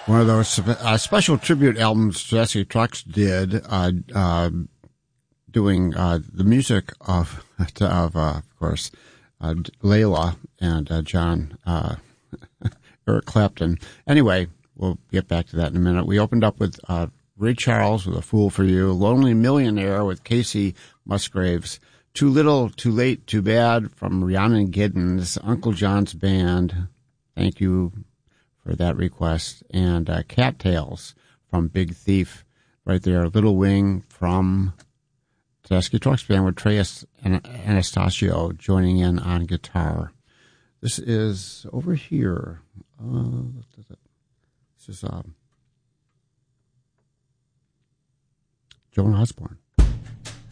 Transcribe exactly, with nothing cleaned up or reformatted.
One of those uh, special tribute albums Jesse Trucks did, uh, uh, doing uh, the music of, of uh, of course, uh, Layla and uh, John uh, Eric Clapton. Anyway, we'll get back to that in a minute. We opened up with uh, Ray Charles with A Fool for You, Lonely Millionaire with Casey Musgraves, Too Little, Too Late, Too Bad from Rhiannon Giddens, Uncle John's Band. Thank you for that request. And uh, Cattails from Big Thief right there. Little Wing from Tedeschi Trucks Band with Trey Anastasio joining in on guitar. This is over here. Uh, this is uh, Joan Osborne.